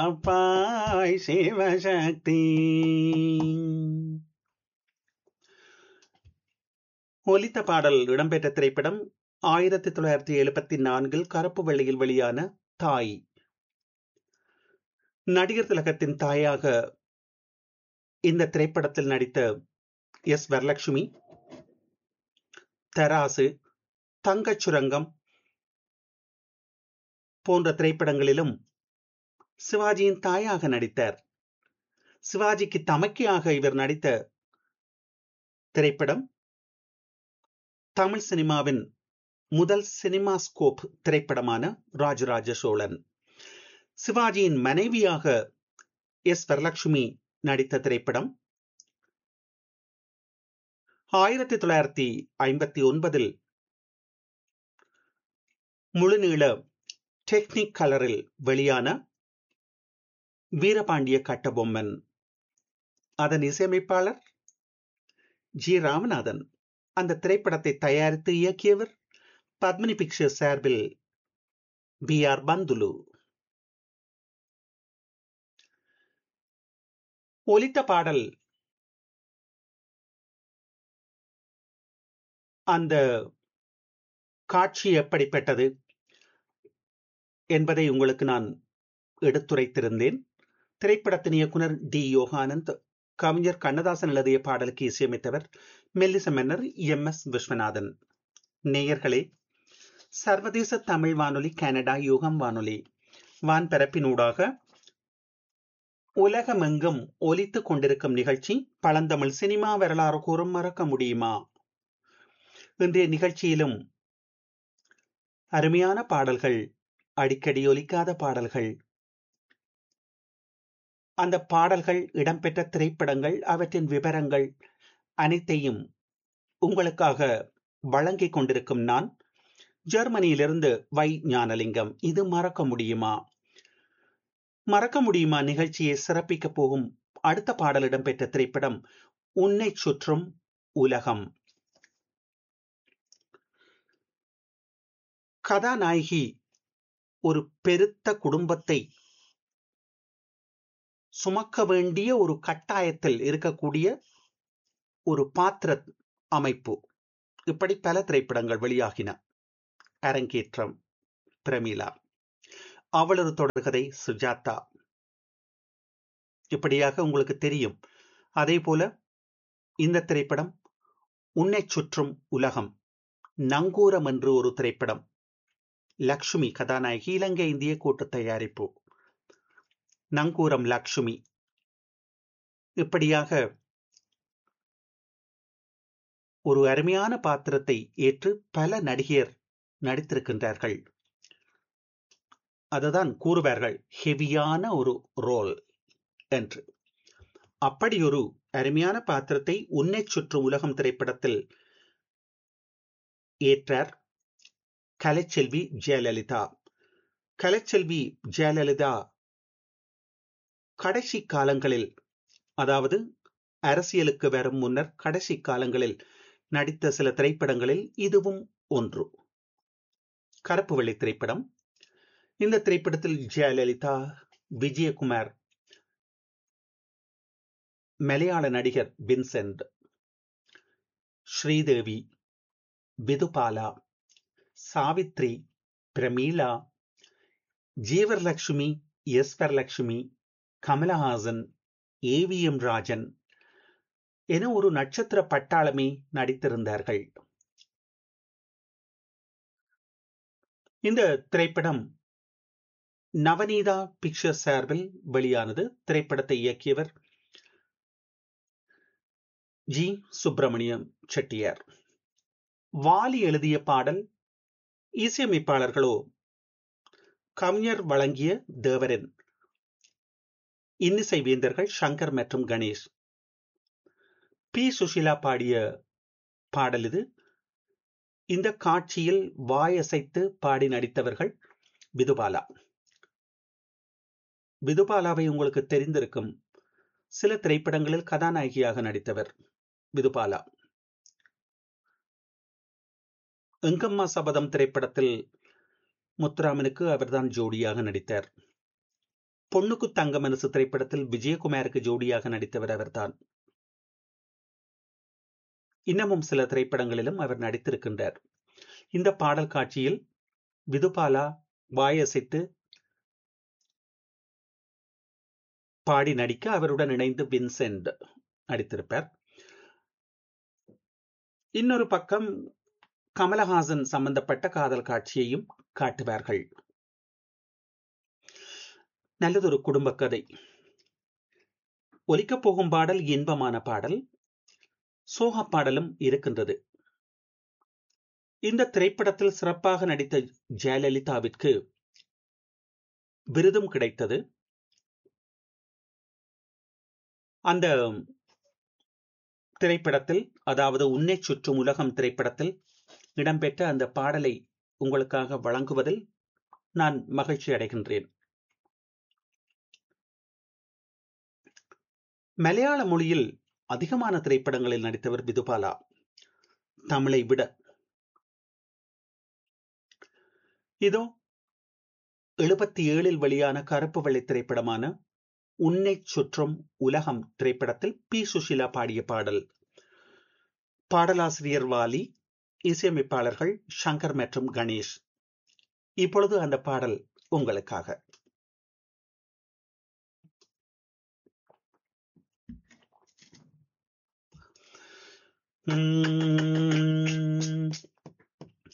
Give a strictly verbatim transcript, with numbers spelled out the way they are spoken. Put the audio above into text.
அப்பாய் சிவசக்தி. ஒலித்த பாடல் இடம்பெற்ற திரைப்படம் ஆயிரத்தி தொள்ளாயிரத்தி எழுபத்தி நான்கில் கருப்பு வெள்ளையில் வெளியான தாய். நடிகர் திலகத்தின் தாயாக இந்த திரைப்படத்தில் நடித்த எஸ் வரலட்சுமி, தராசு, தங்கச் சுரங்கம் போன்ற திரைப்படங்களிலும் சிவாஜியின் தாயாக நடித்தார். சிவாஜிக்கு தமக்கையாக இவர் நடித்த திரைப்படம் தமிழ் சினிமாவின் முதல் சினிமா ஸ்கோப் திரைப்படமான ராஜராஜ சோழன். சிவாஜியின் மனைவியாக எஸ் வரலட்சுமி நடித்த திரைப்படம் ஆயிரத்தி தொள்ளாயிரத்தி ஐம்பத்தி ஒன்பதில் முழுநீள டெக்னிக் கலரில் வெளியான வீரபாண்டிய கட்டபொம்மன். அதன் இசையமைப்பாளர் ஜி ராமநாதன். அந்த திரைப்படத்தை தயாரித்து இயக்கியவர் பத்மினி பிக்சர்ஸ் சார்பில் பி ஆர் பந்துலு. ஒலித்த பாடல் அந்த காட்சி எப்படிப்பட்டது என்பதை உங்களுக்கு நான் எடுத்துரைத்திருந்தேன். திரைப்படத்தின் இயக்குனர் டி யோகானந்த், கவிஞர் கண்ணதாசன் எழுதிய பாடலுக்கு இசையமைத்தவர் மெல்லிச மன்னர் எம் எஸ் விஸ்வநாதன். நேயர்களே, சர்வதேச தமிழ் வானொலி கனடா யுகம் வானொலி வான்பரப்பினூடாக உலகமெங்கும் ஒலித்துக் கொண்டிருக்கும் நிகழ்ச்சி பழந்தமிழ் சினிமா வரலாறு கூறும் மறக்க முடியுமா. இன்றைய நிகழ்ச்சியிலும் அருமையான பாடல்கள், அடிக்கடி ஒலிக்காத பாடல்கள், அந்த பாடல்கள் இடம்பெற்ற திரைப்படங்கள், அவற்றின் விவரங்கள் அனைத்தையும் உங்களுக்காக வழங்கிக் கொண்டிருக்கும் நான், ஜெர்மனியிலிருந்து வை ஞானலிங்கம். இது மறக்க முடியுமா. மறக்க முடியுமா நிகழ்ச்சியை சிறப்பிக்க போகும் அடுத்த பாடல் இடம்பெற்ற திரைப்படம் உன்னை சுற்றும் உலகம். கதாநாயகி ஒரு பெருத்த குடும்பத்தை சுமக்க வேண்டிய ஒரு கட்டாயத்தில் இருக்கக்கூடிய ஒரு பாத்திர அமைப்பு. இப்படி பல திரைப்படங்கள் வெளியாகின. அரங்கேற்றம் பிரமிளா, அவளது தொடர்கதை சுஜாதா, இப்படியாக உங்களுக்கு தெரியும். அதே போல இந்த திரைப்படம் உன்னை சுற்றும் உலகம். நங்கூரம் என்று ஒரு திரைப்படம். லக்ஷ்மி கதாநாயகி, இலங்கை இந்திய கூட்டு தயாரிப்பு. நங்கூரம் லக்ஷ்மி. இப்படியாக ஒரு அருமையான பாத்திரத்தை ஏற்று பல நடிகர் நடித்திருக்கின்றார்கள். அதுதான் கூறுவார்கள் ஹெவியான ஒரு ரோல் என்று. அப்படி ஒரு அருமையான பாத்திரத்தை உன்னை சுற்றும் உலகம் திரைப்படத்தில் ஏற்றார் கலைச்செல்வி ஜெயலலிதா. கலைச்செல்வி ஜெயலலிதா கடைசி காலங்களில், அதாவது அரசியலுக்கு வரும் முன்னர் கடைசி காலங்களில் நடித்த சில திரைப்படங்களில் இதுவும் ஒன்று. கருப்பு வெள்ளை திரைப்படம். இந்த திரைப்படத்தில் ஜெயலலிதா, விஜயகுமார், மலையாள நடிகர் Vincent, Sridevi, Vidhubala, Savitri, Pramila, ஜீவர்லட்சுமி, S Varalakshmi, Kamal Haasan, A V M Rajan என ஒரு நட்சத்திர பட்டாளமே நடித்திருந்தார்கள். இந்த திரைப்படம் நவநீதா பிக்சர்ஸ் சார்பில் வெளியானது. திரைப்படத்தை இயக்கியவர் ஜி சுப்பிரமணியம் செட்டியார். வாலி எழுதிய பாடல், இசையமைப்பாளர்களோ கவிஞர் வழங்கிய தேவரன், இன்னிசை வேந்தர்கள் சங்கர் மற்றும் கணேஷ். பி சுஷிலா பாடிய பாடல் இது. இந்த காட்சியில் வாயசைத்து பாடி நடித்தவர்கள் விதுபாலா. விதுபாலாவை உங்களுக்கு தெரிந்திருக்கும். சில திரைப்படங்களில் கதாநாயகியாக நடித்தவர் விதுபாலா. எங்கம்மா சபதம் திரைப்படத்தில் முத்துராமனுக்கு அவர்தான் ஜோடியாக நடித்தார். பொண்ணுக்கு தங்க மனசு திரைப்படத்தில் விஜயகுமாருக்கு ஜோடியாக நடித்தவர் அவர்தான். இன்னமும் சில திரைப்படங்களிலும் அவர் நடித்திருக்கின்றார். இந்த பாடல் காட்சியில் விதுபாலா வாயசைத்து பாடி நடிக்க அவருடன் இணைந்து வின்சென்ட் நடித்திருப்பார். இன்னொரு பக்கம் கமலஹாசன் சம்பந்தப்பட்ட காதல் காட்சியையும் காட்டுவார்கள். நல்லதொரு குடும்ப கதை. ஒலிக்கப் போகும் பாடல் இன்பமான பாடல், சோக பாடலும் இருக்கின்றது. இந்த திரைப்படத்தில் சிறப்பாக நடித்த ஜெயலலிதாவிற்கு விருதும் கிடைத்தது. அந்த திரைப்படத்தில், அதாவது உன்னை சுற்றும் உலகம் திரைப்படத்தில் இடம்பெற்ற அந்த பாடலை உங்களுக்காக வழங்குவதில் நான் மகிழ்ச்சி அடைகின்றேன். மலையாள மொழியில் அதிகமான திரைப்படங்களில் நடித்தவர் விதுபாலா, தமிழை விட. இதோ எழுபத்தி ஏழில் வெளியான கருப்பு வெள்ளை திரைப்படமான உன்னை சுற்றும் உலகம் திரைப்படத்தில் பி சுஷிலா பாடிய பாடல். பாடலாசிரியர் வாலி, இசையமைப்பாளர்கள் சங்கர் மற்றும் கணேஷ். இப்பொழுது அந்த பாடல் உங்களுக்காக. உம்